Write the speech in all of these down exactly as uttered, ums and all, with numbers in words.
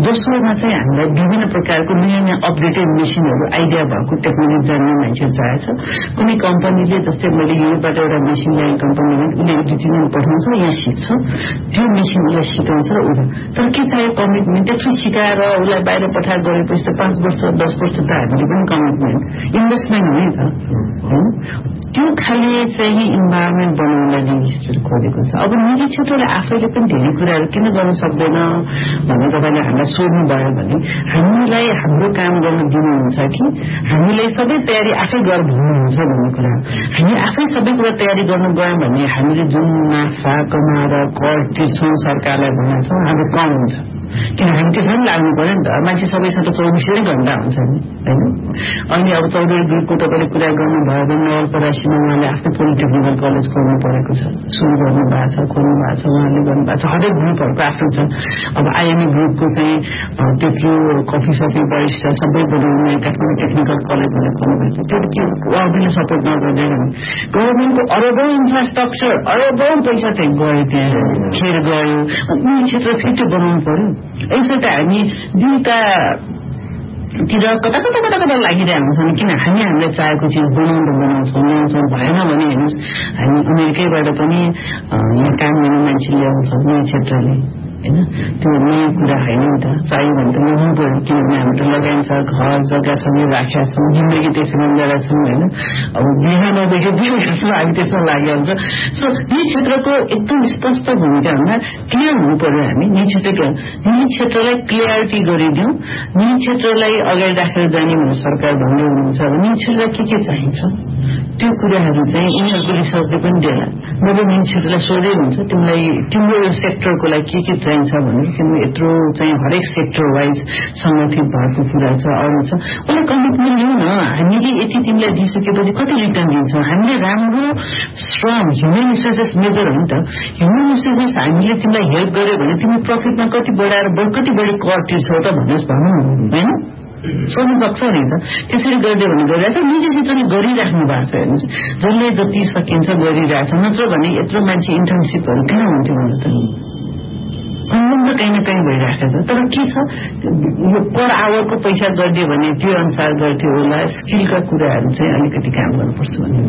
दोस्रोमा चाहिँ हामीलाई विभिन्न प्रकारको नयाँ नयाँ अपडेटेड मेसिनहरू आइडिया भएको टेक्नोलोजी जान्ने मान्छे चाहिएको छ। कुनै कम्पनीले जस्तै मैले युरोपबाट एउटा मेसिन ल्याएँ कम्पनीले उसले एक दुई दिन पठाउँछ यहाँ सिक्छ त्यो मेसिन उसलाई सिकाउँछ र उसलाई तर के चाहियो कमिटमेन्ट त्यत्रो सिकाएर उसलाई बाहिर पठाएर गरेपछि त पाँच वर्ष दस वर्ष त हामीले पनि कमिटमेन्ट इन्भेस्टमेन्ट हो नि त त्यो खाले चाहिँ इन्भाइरोमेन्ट बनाउनलाई निजी क्षेत्रले खोजेको छ। अब निजी क्षेत्रले आफैले पनि धेरै कुराहरू किन गर्न सक्दैन भनेर तपाईँले हामीलाई सोध्नु भयो भने हामीलाई हाम्रो काम गर्न दिनुहुन्छ कि हामीलाई सबै तयारी आफै गरेर भन्नुहुन्छ भन्ने कुरा हामी आफै सबै कुरा तयारी गर्नु गयौँ भने हामीले जुन नाफा कमाएर कर तिर्छौँ सरकारलाई भनेर छ हाम्रो कम हुन्छ किन हामी त्यसमा पनि लाग्नु पर्यो नि त। मान्छे सबैसँग चौबिसै घण्टा हुन्छ नि होइन। अनि अब चौधरी ग्रुपको तपाईँले कुरा गर्नुभयो भने नवलपरासीमा उहाँले आफ्नो पोलिटेक्निकल कलेज खोल्नु परेको छ सुरु गर्नु भएको छ खोल्नु भएको छ उहाँले गर्नुभएको छ। हरेक ग्रुपहरूको आफ्नो छ। अब आइएमए ग्रुपको चाहिँ त्यत्रो कफी सफी बरिष्ठ सबै बनाउने काठमाडौँ टेक्निकल कलेज भनेर खोल्नुभएको छ त्यो के उहाँले सपोर्ट नगर्दैन भने गभर्मेन्टको अरबौँ इन्फ्रास्ट्रक्चर अरबौँ पैसा चाहिँ गयो त्यहाँ खेर गयो कुनै क्षेत्र फेरि त्यो बनाउनु पर्यो। यसो त हामी दुईटा तिर कता कता कता कता लागिरहेको हुन्छ नि किन हामी हामीले चाहेको चिज बनाउँदा बनाउँछौँ ल्याउँछौँ भएन भने हेर्नुहोस् हामी अमेरिकैबाट पनि यहाँ काम गर्ने मान्छे ल्याउँछ नयाँ क्षेत्रले होइन त्यो नयाँ कुरा होइन नि त चाहियो भने त ल्याउनु पऱ्यो किनभने हाम्रो लगाइन्छ घर जग्गा सबै राखेका छौँ जिन्दगी त्यसरी ल्याएर छौँ होइन। अब बिहा नदेखे बिहा जस्तो हामी त्यसमा लागिहाल्छ। सो यी क्षेत्रको एकदम स्पष्ट भूमिका हुँदा क्लियर हुनु पर्यो हामी यी क्षेत्रको यी क्षेत्रलाई क्लियरिटी गरिदिउँ यी क्षेत्रलाई अगाडि राखेर जाने भनेर सरकार भन्दै हुनुहुन्छ भने यी क्षेत्रलाई के के चाहिन्छ त्यो कुराहरू चाहिँ यिनीहरूको रिसर्चले पनि दिएला मैले यी क्षेत्रलाई सोधै हुन्छ तिमीलाई तिम्रो यो सेक्टरको लागि के के चाहिन्छ भने किनभने यत्रो चाहिँ हरेक सेक्टर वाइज संगठित भएको कुरा छ अरू छ उसलाई कमिटमेन्ट लिउँ न हामीले यति तिमीलाई दिइसकेपछि कति रिटर्न दिन्छौँ हामीले राम्रो स्ट्रङ ह्युमन रिसोर्सेस मेजर हो नि त। ह्युमन रिसोर्सेस हामीले तिमीलाई हेल्प गर्यो भने तिमी प्रफिटमा कति बढाएर कति बढी कर तिर्छौ त भन्नुहोस् भनौँ होइन सोध्नु सक्छ नि त त्यसरी गरिदियो भने गरिरहेको छ निजी क्षेत्रले गरिराख्नु भएको छ हेर्नुहोस् जसले जति सकिन्छ गरिरहेछ नत्र भने यत्रो मान्छे इन्टर्नसिपहरू किन हुन्थ्यो भने त कन्भन त कहीँ न कहीँ भइरहेको छ तर के छ यो पर आवरको पैसा गरिदियो भने त्यो अनुसार गर्थ्यो होला स्किलका कुराहरू चाहिँ अलिकति काम गर्नुपर्छ भने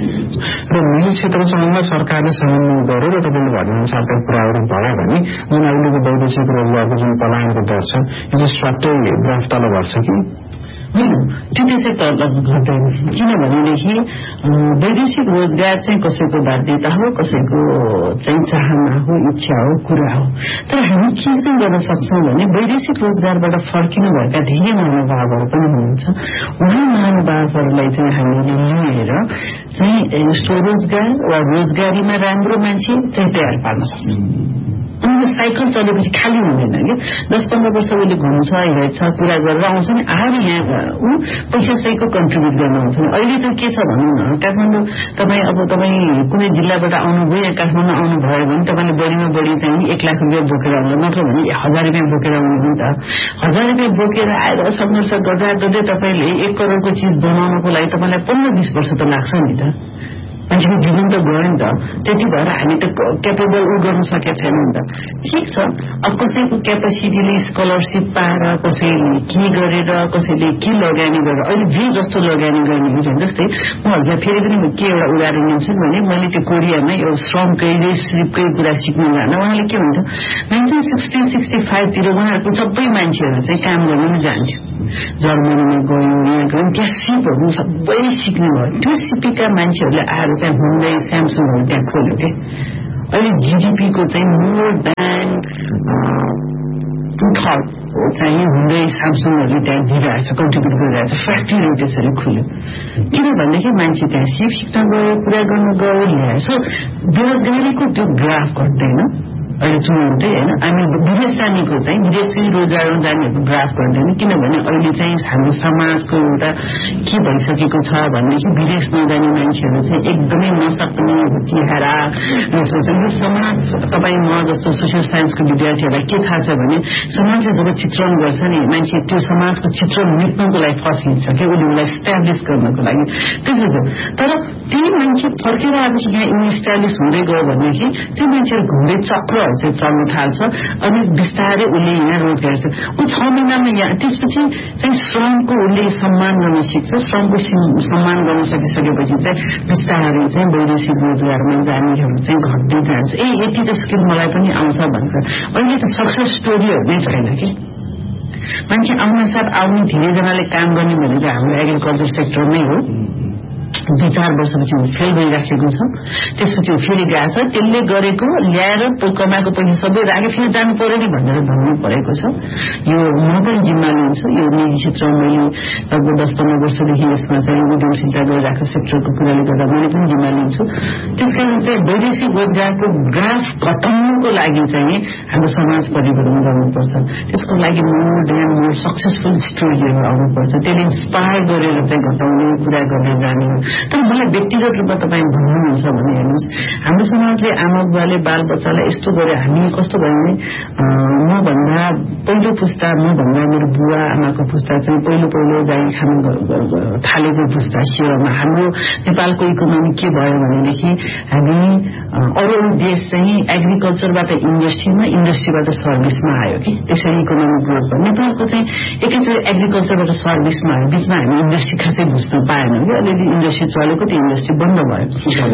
र निजी क्षेत्रसँग सरकारले समन्वय गर्यो र तपाईँले भनेअनुसारका कुराहरू भयो भने जुन अहिलेको वैदेशिक रोजगारको जुन पलायनको दर छ यो स्वाटै ग्राफ तल घट्छ कि होइन त्यो त्यसै तल घट्दैन किनभनेदेखि वैदेशिक रोजगार चाहिँ कसैको बाध्यता हो कसैको चाहिँ चाहना हो इच्छा हो कुरा हो तर हामी के चाहिँ गर्न सक्छौँ भने वैदेशिक रोजगारबाट फर्किनु भएका धेरै महानुभावहरू पनि हुनुहुन्छ उहाँ महानुभावहरूलाई चाहिँ हामीले लिएर चाहिँ स्वरोजगार वा रोजगारीमा राम्रो मान्छे चाहिँ तयार पार्न सक्छौँ। अनि साइकल चलेपछि खाली हुँदैन कि दस पन्ध्र वर्ष उसले घुम्छ हेर्छ कुरा गरेर आउँछ नि आएर यहाँ ऊ पैसा सहीको कन्ट्रिब्युट गर्न आउँछ नि। अहिले चाहिँ के छ भनौँ न काठमाडौँ तपाईँ अब तपाईँ कुनै जिल्लाबाट आउनुभयो यहाँ काठमाडौँ आउनु भयो भने तपाईँले बढीमा बढी चाहिँ एक लाख रुपियाँ बोकेर आउनु नत्र भने हजार रुपियाँ बोकेर आउनु नि त हजार रुपियाँ बोकेर आएर सङ्घर्ष गर्दा गर्दै तपाईँले एक करोडको चिज बनाउनको लागि तपाईँलाई पन्ध्र बिस वर्ष त लाग्छ नि त मान्छेको जीवन त गयो नि त त्यति भएर हामी त क्यापेबल उ गर्न सकेका छैनौँ नि त। ठिक छ अब कसैको क्यापेसिटीले स्कलरसिप पाएर कसैले के गरेर कसैले के लगानी गरेर अहिले जे जस्तो लगानी गर्ने हुन्छ जस्तै म हजुर फेरि पनि के एउटा उदाहरण दिन्छु भने मैले त्यो कोरियामा एउटा श्रमकै रेसिपकै कुरा सिक्नु जाँदा उहाँले के हुन्थ्यो नाइन्टिन सिक्सटी सिक्सटी फाइभतिर उहाँहरूको सबै मान्छेहरू चाहिँ काम गर्न जान्थ्यो जर्मनीमा गयो यहाँ गयो त्यहाँ सिपहरू सबै सिक्नु भयो त्यो सिपेका मान्छेहरूले आएर चाहिँ हुँदै स्यामसङहरू त्यहाँ खोल्यो के अहिले जिडिपीको चाहिँ मोर देन टु थर्ड चाहिँ हुँदै स्यामसङहरूले त्यहाँ दिइरहेछ कन्ट्रिब्युट गरिरहेछ फ्याक्ट्रीहरू त्यसरी खुल्यो किनभनेदेखि मान्छे त्यहाँ सिप सिक्न गयो कुरा गर्नु गयो ल्यायो। सो बेरोजगारीको त्यो ग्राफ घट्दैन अहिले चुनौती होइन हामी विदेश जानेको चाहिँ विदेशी रोजगारमा जानेहरूको ग्राफ गर्दैन किनभने अहिले चाहिँ हाम्रो समाजको एउटा के भइसकेको छ भनेदेखि विदेश नजाने मान्छेहरू चाहिँ एकदमै नसक्ने हुत्याएर सोच्छ यो समाज तपाईँ म जस्तो सोसियल साइन्सको विद्यार्थीहरूलाई के थाहा छ भने समाजले जब चित्रण गर्छ नि मान्छे त्यो समाजको चित्र मेट्नको लागि फसिन्छ कि उसले उसलाई इस्टाब्लिस गर्नको लागि त्यसो छ तर त्यही मान्छे फर्केर आएपछि यहाँ इस्टाब्लिस हुँदै गयो भनेदेखि त्यो मान्छेहरू घुम्दै चक्रहरू चाहिँ चल्न थाल्छ अनि बिस्तारै उसले यहाँ रोजगार छ ऊ छ महिनामा यहाँ त्यसपछि चाहिँ श्रमको उसले सम्मान गर्न सिक्छ श्रमको सम्मान गर्न सकिसकेपछि चाहिँ बिस्तारै चाहिँ वैदेशिक रोजगारमा जानेहरू चाहिँ घट्दै जान्छ ए यति त स्किल मलाई पनि आउँछ भन्छ अहिले त सक्सेस स्टोरीहरू नै छैन कि मान्छे आउन साथ आउने धेरैजनाले काम गर्ने भनेको हाम्रो एग्रिकल्चर सेक्टरमै हो दुई चार वर्षपछि फेल भइराखेको छ त्यसपछि फेरि गएको छ त्यसले गरेको ल्याएर कमाएको पैसा सबै राखे फेरि जानु पर्यो नि भनेर भन्नु परेको छ यो म पनि जिम्मा लिन्छु यो निजी क्षेत्रमा मैले लगभग दस पन्ध्र वर्षदेखि यसमा चाहिँ उद्यमशीलता गरिरहेको सेक्टरको कुराले गर्दा मैले पनि जिम्मा लिन्छु त्यसकारण चाहिँ वैदेशिक रोजगारको ग्राफ घटाउनुको लागि चाहिँ हाम्रो समाज परिवर्तन गर्नुपर्छ त्यसको लागि मोर देन मोर सक्सेसफुल स्टोरीहरू आउनुपर्छ त्यसले इन्सपायर गरेर चाहिँ घटाउने कुरा गरेर जाने तर मलाई व्यक्तिगत रूपमा तपाईँ भन्नुहुन्छ भने हेर्नुहोस् हाम्रो समाजले आमा बुवाले बाल बच्चालाई यस्तो गर्यो हामी कस्तो भयो भने मभन्दा पहिलो पुस्ता मभन्दा मेरो बुवा आमाको पुस्ता चाहिँ पहिलो पहिलो गाई खान थालेको पुस्ता सेवामा हाम्रो नेपालको इकोनोमी के भयो भनेदेखि हामी अरू अरू देश चाहिँ एग्रिकल्चरबाट इन्डस्ट्रीमा इन्डस्ट्रीबाट सर्भिसमा आयो कि त्यसरी इकोनोमिक ग्रोथ भयो नेपालको चाहिँ एकैचोटि एग्रिकल्चरबाट सर्भिसमा आयो बीचमा हामी इन्डस्ट्री खासै बुझ्न पाएनौँ कि अलिअलि इन्डस्ट्री चलेको त्यो इन्डस्ट्री बन्द भयो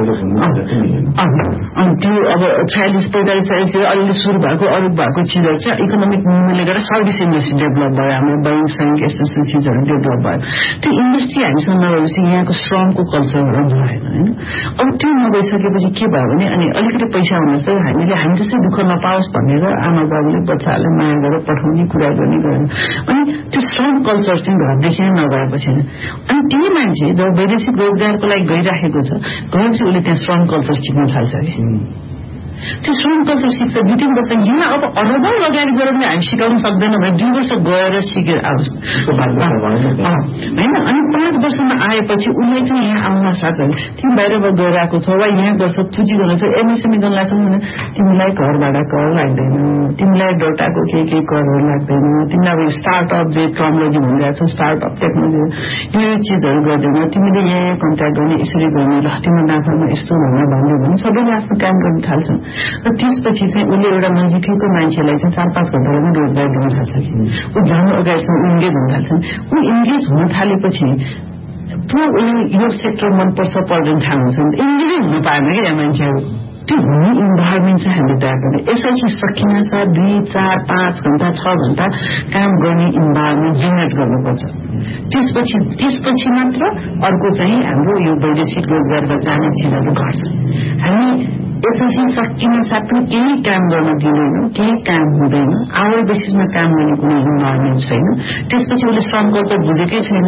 अनि त्यो अब छयालिस पैंतालिस चालिसतिर अलिअलि सुरु भएको अरू भएको चिजहरू चाहिँ इकोनोमिक मुभमेन्टले गर्दा सर्भिस इन्डस्ट्री डेभलप भयो हाम्रो बैङ्क सङ्घ यस्तो यस्तो चिजहरू डेभलप भयो त्यो इन्डस्ट्री हामीसँग नभएपछि यहाँको श्रमको कल्चरहरू भएन होइन अब त्यो नभइसकेपछि के भयो भने अनि अलिकति पैसा हुन चाहिँ हामीले हामी जस्तै दुःख नपाओस् भनेर आमा बाबुले बच्चाहरूलाई माया गरेर पठाउने कुरा गर्ने गरेन अनि त्यो श्रम कल्चर चाहिँ घरदेखि नै नगएपछि अनि त्यही मान्छे जब वैदेशिक रोजगारको लागि गइराखेको छ गएपछि उसले त्यहाँ श्रम कल्चर सिक्न थाल्छ कि त्यो श्रम कल्चर सिक्छ दुई तीन वर्ष यहाँ अब अरबौं अगाडि गएर पनि हामी सिकाउन सक्दैन भने दुई वर्ष गएर सिकेर आओस् होइन अनि पाँच वर्षमा आएपछि उसलाई चाहिँ यहाँ आउन साथहरू तिमी बाहिरबाट गइरहेको छ वा यहाँ गर्छ पुँजी गर्न छ एमएसएमई गर्न लाग्छ भने तिमीलाई घर भाडा कर लाग्दैन तिमीलाई डोटाको केही केही करहरू लाग्दैन तिमीलाई अब स्टार्टअप जे टेक्नोलोजी भनिरहेको छ स्टार्टअप टेक्नोलोजी यो चिजहरू गर्दैन तिमीले यहाँ कन्ट्याक्ट गर्ने यसरी गर्ने र तिम्रो नाफामा यस्तो भनेर भन्यो भने सबैले आफ्नो काम गर्न थाल्छन् र त्यसपछि चाहिँ उसले एउटा नजिकैको मान्छेलाई चाहिँ चार पाँच घण्टा पनि रोजगार दिन थाल्छ कि ऊ जानु अगाडिसम्म इन्गेज हुन थाल्छ ऊ इन्गेज हुन थालेपछि पुरा उसले यो सेक्टर मनपर्छ पर्दैन थाहा हुन्छ इन्गेजै हुन पाएन क्या यहाँ मान्छेहरू त्यो हुने इन्भाइरोमेन्ट चाहिँ हामीले तयार गर्ने यसरी सकिन साथ दुई चार पाँच घण्टा छ घण्टा काम गर्ने इन्भाइरोमेन्ट जेनेरेट गर्नुपर्छ त्यसपछि त्यसपछि मात्र अर्को चाहिँ हाम्रो यो वैदेशिक रोजगारमा जाने चिजहरू घट्छ हामी यसपछि सकिन साथ पनि केही काम गर्न दिँदैनौँ केही काम हुँदैन आवर बेसिसमा काम गर्ने कुनै इन्भाइरोमेन्ट छैन त्यसपछि उसले श्रम कल्चर बुझेकै छैन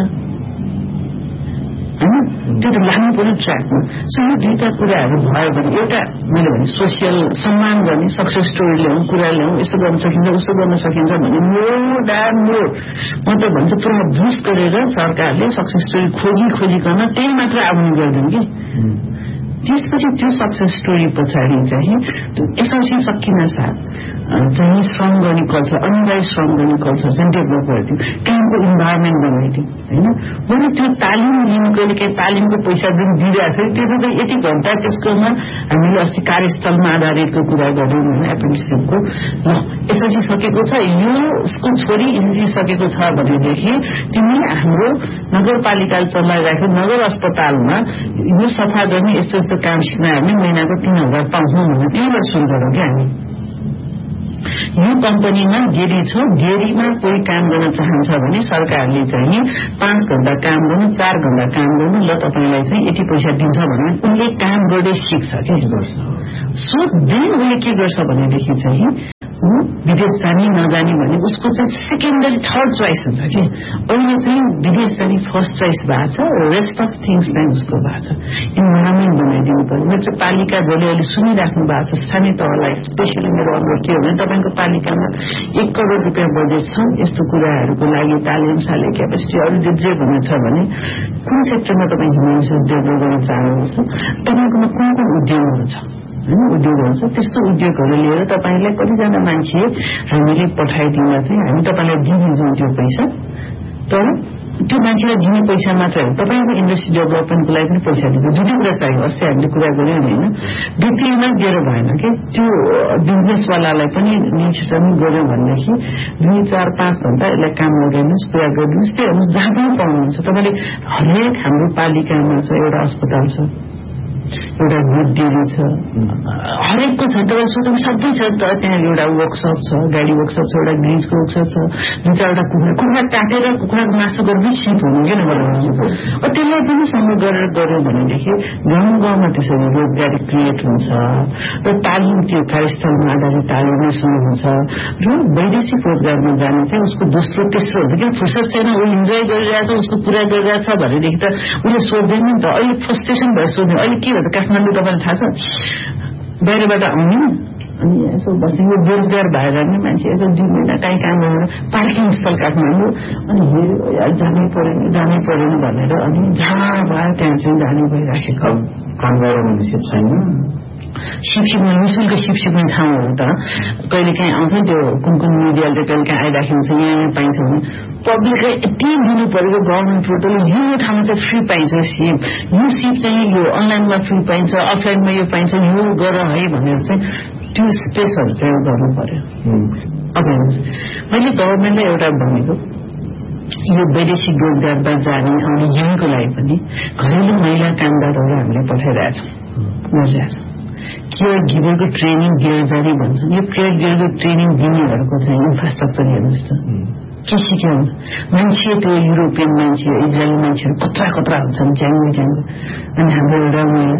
होइन त्यो त लाग्नु पर्यो ट्र्याकमा सो यो दुईटा कुराहरू भयो भने एउटा मैले भने सोसियल सम्मान गर्ने सक्सेस स्टोरी ल्याउँ कुरा ल्याउँ यसो गर्न सकिन्छ उसो गर्न सकिन्छ भने मोर द्यान मोर म त भन्छु पुरा बुस्ट गरेर सरकारले सक्सेस स्टोरी खोजी खोजिकन त्यही मात्र आउने गर्दैन कि त्यसपछि त्यो सक्सेस स्टोरी पछाडि चाहिँ एसएलसी सकिन साथ चाहिँ श्रम गर्ने कल्चर अनिवार्य श्रम गर्ने कल्चर चाहिँ डेभलप गरिदियो कामको इन्भाइरोमेन्ट बनाइदियो होइन मैले त्यो तालिम लिनु कहिले काहीँ तालिमको पैसा जुन दिइरहेको छ त्यसो त यति घण्टा त्यसकोमा हामीले अस्ति कार्यस्थलमा आधारितको कुरा गऱ्यौँ होइन एप्रेन्टिससिपको ल एसएलसी सकेको छ यो उसको छोरी एसएलसी सकेको छ भनेदेखि तिमी हाम्रो नगरपालिकाले चलाइरहेको नगर अस्पतालमा यो सफा गर्ने यस्तो यस्तो काम सिक्न हामी महिनाको तीन हजार पाउँछौँ भनेर त्यहीबाट सुरु गरौँ क्या हामी यो कम्पनीमा गेरी छ गेरीमा कोही काम गर्न चाहन्छ भने सरकारले चाहिँ पाँच घण्टा काम गर्नु चार घण्टा काम गर्नु ल तपाईँलाई चाहिँ यति पैसा दिन्छ भने उनले काम गर्दै सिक्छ के गर्छ सो देन उसले के गर्छ भनेदेखि चाहिँ विदेश जाने नजाने भने उसको चाहिँ सेकेन्डरी थर्ड चोइस हुन्छ कि अहिले चाहिँ विदेश जाने फर्स्ट चोइस भएको छ रेस्ट अफ थिङ्स चाहिँ उसको भएको छ इन्भाइरोमेन्ट बनाइदिनु पर्यो मेरो चाहिँ पालिका जसले अहिले सुनिराख्नु भएको छ स्थानीय तहलाई स्पेसली मेरो अनुरोध के हो भने तपाईँको पालिकामा एक करोड रुपियाँ बजेट छ यस्तो कुराहरूको लागि तालिम साले क्यापेसिटी अरू जे जे भन्ने छ भने कुन सेक्टरमा तपाईँ ह्युमन रिसोर्स डेभलप गर्न चाहनुहुन्छ तपाईँकोमा कुन कुन उद्योगहरू छ होइन उद्योगहरू छ त्यस्तो उद्योगहरू लिएर तपाईँलाई कतिजना मान्छे हामीले पठाइदिँदा चाहिँ हामी तपाईँलाई दिइदिन्छौँ त्यो पैसा तर त्यो मान्छेलाई दिने पैसा मात्र हो तपाईँको इन्डस्ट्री डेभलपमेन्टको लागि पनि पैसा दिन्छ दुई कुरा चाहियो अस्ति हामीले कुरा गर्यौँ होइन व्यक्तिमा दिएर भएन कि त्यो बिजनेसवालालाई पनि निश्चित पनि गऱ्यौँ भनेदेखि दुई चार पाँच घण्टा यसलाई काम गरिदिनुहोस् पुरा गरिदिनुहोस् त्यो हेर्नुहोस् जहाँ पनि पाउनुहुन्छ तपाईँले हरेक हाम्रो पालिकामा छ एउटा अस्पताल छ एउटा दुध डेरी छ हरेकको छ तपाईँ सोच्नु सबै छ त्यहाँ एउटा वर्कसप छ गाडी वर्कसप छ एउटा ग्रिजको वर्कसप छ दुई चारवटा कुखुरा कुखुरा काटेर कुखुराको मासु गरेर सिप हुनु किन भन्नु त्यसलाई पनि सम्भव गरेर गऱ्यो भनेदेखि गाउँ गाउँमा त्यसरी रोजगारी क्रिएट हुन्छ र तालिम त्यो कार्यस्थलमा आधारित तालिमै सुरु हुन्छ र वैदेशिक रोजगारमा जाने चाहिँ उसको दोस्रो तेस्रो हुन्छ किन फुर्सद छैन ऊ इन्जोय गरिरहेछ उसको पुरा गरिरहेछ भनेदेखि त उसले सोध्दैन नि त अहिले फ्रस्ट्रेसन भएर सोध्ने अहिले के भन्छ काठमाडौँ तपाईँलाई थाहा छ बाहिरबाट आउने अनि यसो बस्ने यो बेरोजगार भएर नि मान्छे यसो दुई महिना काहीँ काम गरेर पार्किङ स्थल काठमाडौँ अनि हेऱ्यो जानै परेन जानै परेन भनेर अनि जहाँ भयो त्यहाँ चाहिँ जाने भइराखेको काम गरेर मान्छे छैन शिक्षकमा निःशुल्क शिक्षक पनि ठाउँहरू त कहिले काहीँ आउँछ त्यो कुन कुन मिडियाले त कहिले काहीँ आइराखेको हुन्छ यहाँ यहाँ पाइन्छ भने पब्लिकलाई यति दिनु परेको गभर्मेन्ट पोर्टल यो ठाउँमा चाहिँ फ्री पाइन्छ सिप यो सिप चाहिँ यो अनलाइनमा फ्री पाइन्छ अफलाइनमा यो पाइन्छ यो गर है भनेर चाहिँ त्यो स्पेसहरू चाहिँ गर्नु पर्यो अब हेर्नुहोस् मैले गभर्मेन्टलाई एउटा भनेको यो वैदेशिक रोजगारमा जाने आउने यहीँको लागि पनि घरेलु महिला कामदारहरू हामीले पठाइरहेछौँ गरिरहेछौँ केयर गिभरको ट्रेनिङ दिएर जाने भन्छन् यो केयर गिभरको ट्रेनिङ दिनेहरूको चाहिँ इन्फ्रास्ट्रक्चर हेर्नुहोस् त के सिक्यो हुन्छ मान्छे त्यो युरोपियन मान्छे इजरायली मान्छेहरू कत्रा कत्रा हुन्छन् ज्याङ्गो ज्याङ्गो अनि हाम्रो एउटा महिला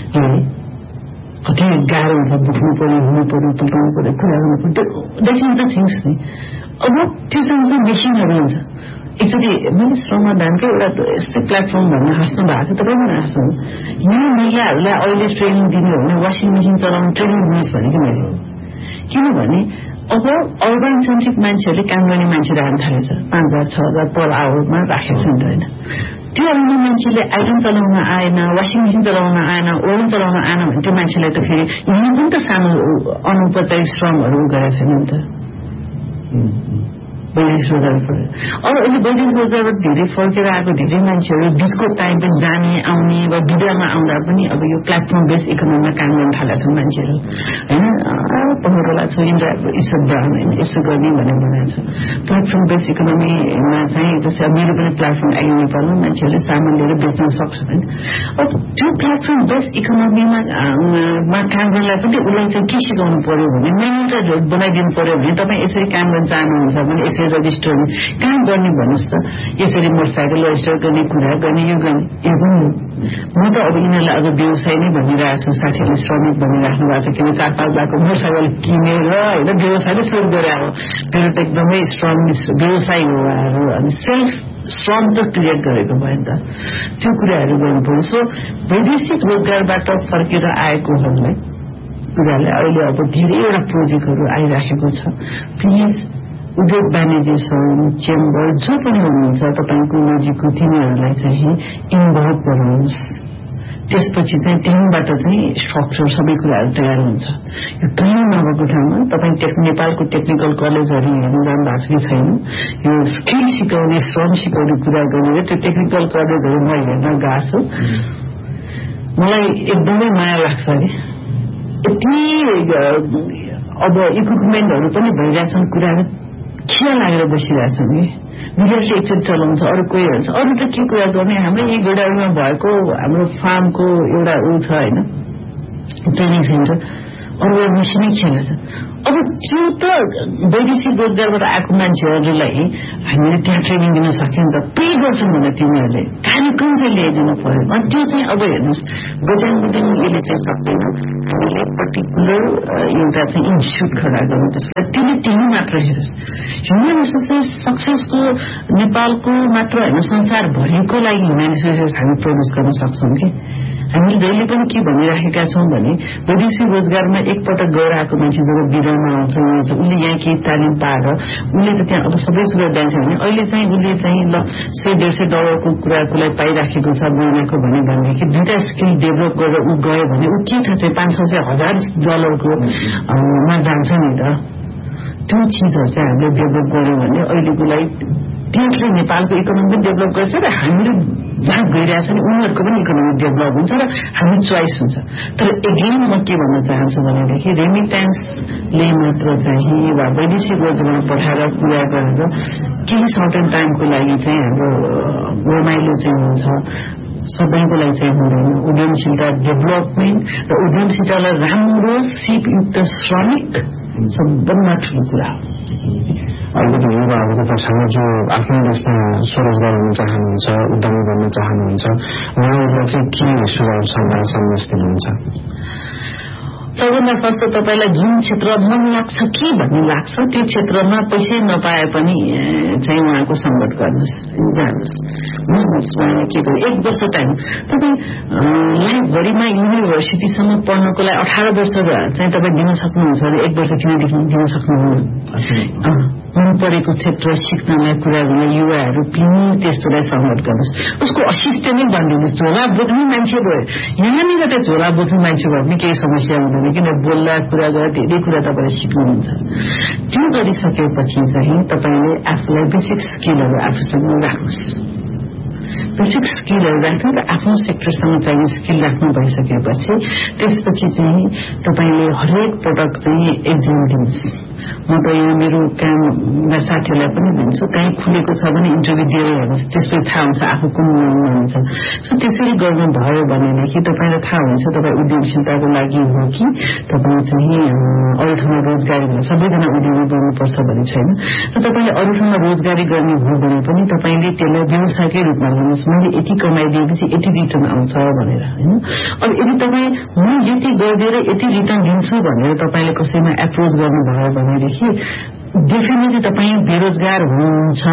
कति गाह्रो हुन्छ बुझ्नु पर्यो हुनु पर्यो पुल्काउनु पर्यो कुरा गर्नु पर्यो द्याट इज द थिङ्स नि अब त्यो सँगसँगै मेसिनहरू हुन्छ एकचोटि मैले श्रमदानको एउटा यस्तै प्लेटफर्म भन्न हाँस्नु भएको थियो तपाईँ पनि हाँस्नु यो महिलाहरूलाई अहिले ट्रेनिङ दिने हो भने वासिङ मेसिन चलाउनु ट्रेनिङ दिनुहोस् भनेको मैले किनभने अब अर्बन सेन्ट्रिक मान्छेहरूले काम गर्ने मान्छे राख्न थालेछ पाँच हजार छ हजार पर आवरमा राखेको छ नि त होइन त्यो आउने मान्छेले आइरन चलाउन आएन वासिङ मेसिन चलाउन आएन ओभन चलाउन आएन भने त्यो मान्छेलाई त फेरि यहाँ पनि त सानो अनौपचारिक श्रमहरू गरेको छैन नि त वैदेशिक रोजगार पऱ्यो अब अहिले वैदेशिक रोजगारबाट धेरै फर्केर आएको धेरै मान्छेहरू बिचको टाइम पनि जाने आउने वा विद्यामा आउँदा पनि अब यो प्लेटफर्म बेस्ड इकोनोमीमा काम गर्न थालेका छन् मान्छेहरू होइन पहरला छ इन्डिया इट्स अ ब्रान्ड होइन यसो गर्ने भनेर भनेको छ प्लेटफर्म बेस्ड इकोनोमीमा चाहिँ जस्तै अब मेरो पनि प्लेटफर्म आयो नेपालमा मान्छेहरूले सामान लिएर बेच्न सक्छ होइन अब त्यो प्लेटफर्म बेस्ड इकोनोमीमा काम गर्नलाई पनि उसलाई चाहिँ के सिकाउनु पर्यो भने म्यानेजर बनाइदिनु पर्यो भने तपाईँ यसरी काम गर्न चाहनुहुन्छ भने यसरी रजिस्टर काम गर्ने भन्नुहोस् त यसरी मोटरसाइकल रजिस्टर गर्ने कुरा गर्ने यो गर्ने यो पनि म त अब यिनीहरूलाई अझ व्यवसाय नै भनिरहेको छु साथीहरूले श्रमिक भनिराख्नु भएको छ किन चार पाँच लाखको मोटरसाइकल किनेर होइन व्यवसाय नै सुरु गरे अब मेरो त एकदमै स्ट्रङ व्यवसाय हो अनि सेल्फ श्रम त क्रिएट गरेको भयो नि त त्यो कुराहरू गर्नु पर्यो सो वैदेशिक रोजगारबाट फर्केर आएकोहरूलाई कुरालाई अहिले अब धेरैवटा प्रोजेक्टहरू आइराखेको छ प्लिज उद्योग वाणिज्य चेम्बर जो पनि हुनुहुन्छ तपाईँको नजिकको तिनीहरूलाई चाहिँ इन्भल्भ गराउनुहोस् त्यसपछि चाहिँ त्यहीँबाट चाहिँ स्ट्रक्चर सबै कुराहरू तयार हुन्छ यो कहीँ नभएको ठाउँमा तपाईँ टेक नेपालको टेक्निकल कलेजहरू हेर्नु जानु भएको छ कि छैन यो स्किल सिकाउने श्रम सिकाउने कुरा गर्ने त्यो टेक्निकल कलेजहरू म हेर्न गएको छु मलाई एकदमै माया लाग्छ कि यति अब इक्विपमेन्टहरू पनि भइरहेछन् कुराहरू खिया लागेर बसिरहेछन् कि विदेशले एकचोटि चलाउँछ अरू कोही हुन्छ अरू त के कुरा गर्ने हाम्रो यही गोडाउनमा भएको हाम्रो फार्मको एउटा ऊ छ होइन ट्रेनिङ सेन्टर अरू मेसिनै खेलेछ अब त्यो त वैदेशिक रोजगारबाट आएको मान्छेहरूलाई हामीले त्यहाँ ट्रेनिङ दिन सक्यौँ त पे गर्छन् भने तिनीहरूले कार्यक्रम चाहिँ ल्याइदिनु पर्यो अनि त्यो चाहिँ अब हेर्नुहोस् बजाङ बजाङ यसले चाहिँ सक्दैन हामीले पर्टिकुलर एउटा चाहिँ इन्स्टिट्युट खडा गर्नु त्यसलाई त्यसले त्यही मात्र हेरोस् ह्युमन रिसोर्सेस सक्सेसको नेपालको मात्र होइन संसारभरिको लागि ह्युमन रिसोर्सेस हामी प्रड्युस गर्न सक्छौँ कि हामीले जहिले पनि के भनिराखेका छौँ भने वैदेशिक रोजगारमा एकपटक गएर आएको मान्छे जब बिरामा आउँछ उसले यहाँ केही तालिम पाएर उसले त त्यहाँ अब सबै कुरा जान्छ भने अहिले चाहिँ उसले चाहिँ ल सय डेढ सय डलरको कुराको लागि पाइराखेको छ महिनाको भने भनेदेखि दुईटा स्किल डेभलप गरेर ऊ गयो भने ऊ के थाहा चाहिँ पाँच छ सय हजार डलरको मा जान्छ नि त त्यो चिजहरू चाहिँ हामीले डेभलप गर्यौँ भने अहिलेको लागि त्यसले नेपालको इकोनोमी पनि डेभलप गर्छ र हामीले जहाँ गइरहेछ नि उनीहरूको पनि इकोनोमी डेभलप हुन्छ र हामी चोइस हुन्छ। तर एगेन म के भन्न चाहन्छु भनेदेखि रेमिट्यान्सले मात्र चाहिँ वा वैदेशिक रोजगार पठाएर पुरा गरेर केही सर्टेन टाइमको लागि चाहिँ हाम्रो रमाइलो चाहिँ हुन्छ, सबैको लागि चाहिँ हुँदैन। उद्यमशीलता डेभलपमेन्ट र उद्यमशीलतालाई राम्रो सिपयुक्त श्रमिक सबभन्दा ठुलो कुरा हो। अलिकति युवाहरूको पछाडि जो आफ्नो देशमा स्वरोजगार गर्न चाहनुहुन्छ, उद्यम गर्न चाहनुहुन्छ, उहाँहरूलाई चाहिँ के सुझाव सल्लाह सन्देश दिनुहुन्छ? सबभन्दा फर्स्ट त तपाईँलाई जुन क्षेत्र मन लाग्छ कि भन्ने लाग्छ त्यो क्षेत्रमा पैसै नपाए पनि चाहिँ उहाँको सङ्गत गर्नुहोस्, जानुहोस्। के गर्यो एक वर्ष टाइम तपाईँ लाइफभरिमा युनिभर्सिटीसम्म पढ्नको लागि अठार वर्ष चाहिँ तपाईँ दिन सक्नुहुन्छ भने एक वर्ष किन दिन सक्नुहुन्न? मन परेको क्षेत्र सिक्नलाई कुरा गर्ने युवाहरू प्लिज त्यस्तोलाई सङ्गत गर्नुहोस्। उसको असिस्टेन्ट नै बनिदिनुहोस्। झोला बोक्ने मान्छे भयो, यहाँनिर चाहिँ झोला बोक्ने मान्छे भयो भने केही समस्या हुँदैन, किन बोल्दा कुरा गर्दा धेरै कुरा तपाईँले सिक्नुहुन्छ। त्यो गरिसकेपछि चाहिँ तपाईँले आफूलाई बेसिक स्किलहरू आफूसँग राख्नुहोस्। बेसिक स्किलहरू राख्नु र आफ्नो सेक्टरसँग चाहिने स्किल राख्नु भइसकेपछि त्यसपछि चाहिँ तपाईँले हरेक पटक चाहिँ एक्जाम दिनुहोस्। म त यहाँ मेरो काममा साथीहरूलाई पनि दिन्छु, कहीँ खुलेको छ भने इन्टरभ्यू दिएर हेर्नुहोस्, त्यसपछि थाहा हुन्छ आफू कुन लाइनमा हुन्छ। सो त्यसरी गर्नुभयो भनेदेखि तपाईँलाई थाहा हुन्छ तपाईँ उद्यमशीलताको लागि हो कि तपाईँ चाहिँ अरू ठाउँमा रोजगारी गर्नु। सबैजना उद्यमी गर्नुपर्छ भन्ने छैन, र तपाईँले अरू ठाउँमा रोजगारी गर्ने हो भने पनि तपाईँले त्यसलाई व्यवसायकै रूपमा गर्नुहोस्। मैले यति कमाइदिएपछि यति रिटर्न आउँछ भनेर, होइन। अब यदि तपाईँ म यति गरिदिएर यति रिटर्न दिन्छु भनेर तपाईँले कसैमा एप्रोच गर्नुभयो भनेदेखि डेफिनेटली तपाईँ बेरोजगार हुनुहुन्छ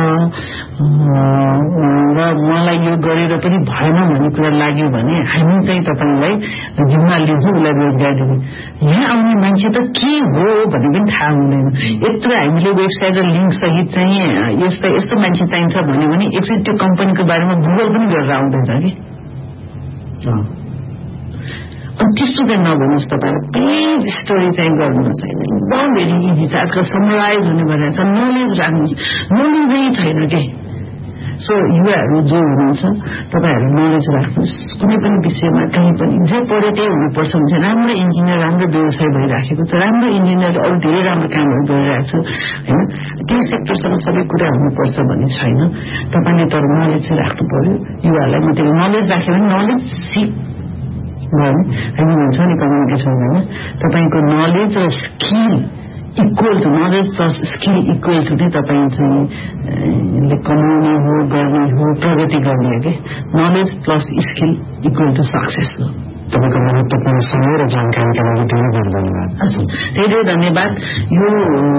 र मलाई यो गरेर पनि भएन भन्ने कुरा लाग्यो भने हामी चाहिँ तपाईँलाई जिम्मा लिन्छौँ, उसलाई रोजगार दिने। यहाँ आउने मान्छे त के हो भन्ने पनि थाहा हुँदैन। यत्रो हामीले वेबसाइट र लिङ्क सहित चाहिँ यस्तो यस्तो मान्छे चाहिन्छ भन्यो भने एकचोटि त्यो कम्पनीको बारेमा गुगल पनि गरेर आउँदैन कि। अनि त्यस्तो चाहिँ नभन्नुहोस्, तपाईँले प्लिज स्टोरी चाहिँ गर्नुहोस्। होइन, एकदम भेरी इजी छ। आजकल समराइज हुने भइरहेको छ। नलेज राख्नुहोस्, नलेजै छैन के। सो युवाहरू जो हुनुहुन्छ तपाईँहरू नलेज राख्नुहोस्। कुनै पनि विषयमा कहीँ पनि जे पढ्यो त्यही हुनुपर्छ हुन्छ। राम्रो इन्जिनियर, राम्रो व्यवसाय भइराखेको छ, राम्रो इन्जिनियर अरू धेरै राम्रो कामहरू गरिरहेको छ, होइन। त्यही सेक्टरसँग सबै कुरा हुनुपर्छ भन्ने छैन। तपाईँले तर नलेज चाहिँ राख्नु पर्यो। युवाहरूलाई मात्रै नलेज राख्यो भने नलेज सिक हामी भन्छ नि कम्युनिकेसनमा, तपाईँको नलेज र skill equal to, knowledge plus skill equal to नै तपाईँ चाहिँ कमाउने हो, गर्ने हो, प्रगति गर्ने हो कि। Knowledge plus skill equal to success हो। तपाईँको महत्त्वपूर्ण समय र जानकारीका लागि धेरै धेरै धन्यवाद। धेरै धन्यवाद। यो